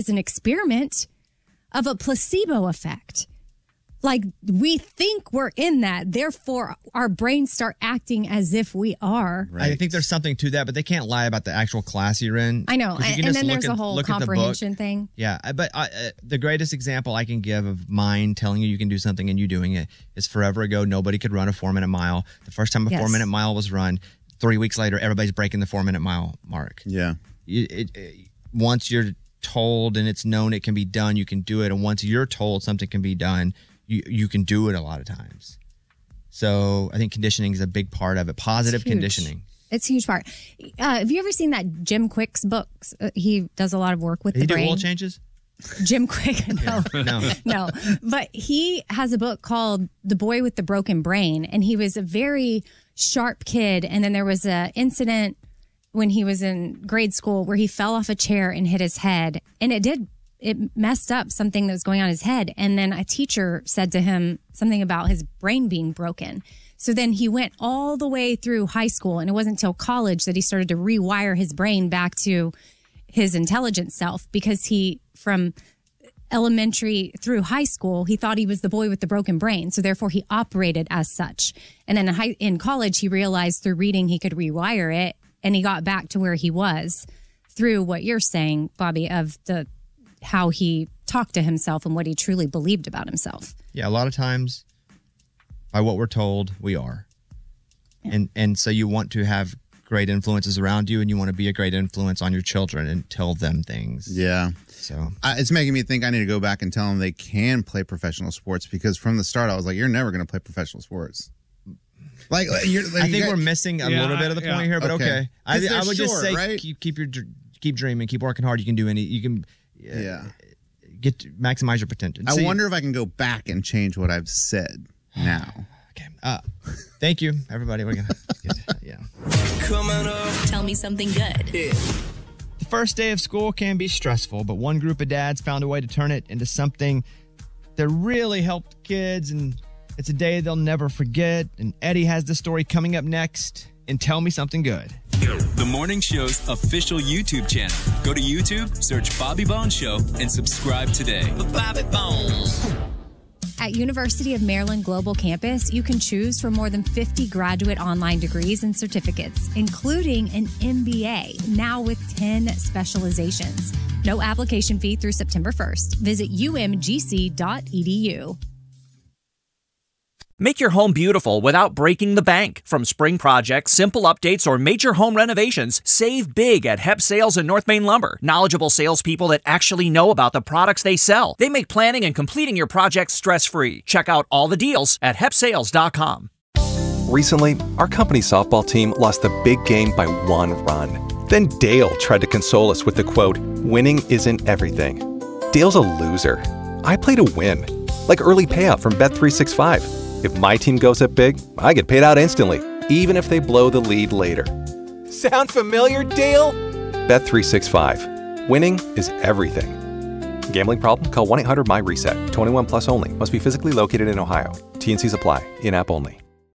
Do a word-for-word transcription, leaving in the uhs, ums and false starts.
an experiment of a placebo effect. Like, we think we're in that. Therefore, our brains start acting as if we are. Right. I think there's something to that, but they can't lie about the actual class you're in. I know. And, and then there's a whole comprehension thing. Yeah. But uh, the greatest example I can give of mine telling you you can do something and you doing it is forever ago, nobody could run a four-minute mile. The first time a yes. four-minute mile was run, three weeks later, everybody's breaking the four-minute mile mark. Yeah. It, it, it, once you're told and it's known it can be done, you can do it. And once you're told something can be done, You, you can do it a lot of times. So I think conditioning is a big part of it. Positive it's conditioning. It's a huge part. Uh, have you ever seen that Jim Quick's books? Uh, he does a lot of work with Did the brain. He do oil changes? Jim Quick, no, no, no. But he has a book called The Boy with the Broken Brain. And he was a very sharp kid. And then there was an incident when he was in grade school where he fell off a chair and hit his head. And it did It messed up something that was going on in his head. And then a teacher said to him something about his brain being broken. So then he went all the way through high school. And it wasn't until college that he started to rewire his brain back to his intelligent self, because he, from elementary through high school, he thought he was the boy with the broken brain. So therefore he operated as such. And then in, high, in college, he realized through reading he could rewire it. And he got back to where he was through what you're saying, Bobby, of the how he talked to himself and what he truly believed about himself. Yeah, a lot of times by what we're told, we are. Yeah. And and so you want to have great influences around you, and you want to be a great influence on your children and tell them things. Yeah. So uh, it's making me think I need to go back and tell them they can play professional sports, because from the start I was like, you're never going to play professional sports. Like, you're, like I think you got, we're missing a yeah, little bit of the yeah. point here, but okay. okay. I, I would short, just say right? keep keep your keep dreaming, keep working hard. You can do any. You can. Uh, yeah. Get to maximize your potential. I See, wonder if I can go back and change what I've said now. Okay. Uh, thank you, everybody. We're gonna. Yeah. Coming up. Tell me something good. Yeah. The first day of school can be stressful, but one group of dads found a way to turn it into something that really helped kids, and it's a day they'll never forget. And Eddie has the story coming up next. And Tell Me Something Good. The Morning Show's official YouTube channel. Go to YouTube, search Bobby Bones Show, and subscribe today. Bobby Bones. At University of Maryland Global Campus, you can choose from more than fifty graduate online degrees and certificates, including an M B A, now with ten specializations. No application fee through September first. Visit U M G C dot E D U. Make your home beautiful without breaking the bank. From spring projects, simple updates, or major home renovations, save big at Hep Sales and North Main Lumber. Knowledgeable salespeople that actually know about the products they sell. They make planning and completing your projects stress-free. Check out all the deals at hep sales dot com. Recently, our company softball team lost the big game by one run. Then Dale tried to console us with the quote, "Winning isn't everything." Dale's a loser. I play to win. Like early payout from Bet three sixty-five. If my team goes up big, I get paid out instantly, even if they blow the lead later. Sound familiar, Dale? Bet three sixty-five. Winning is everything. Gambling problem? Call one eight hundred M Y RESET. twenty-one plus only. Must be physically located in Ohio. T and Cs apply. In-app only.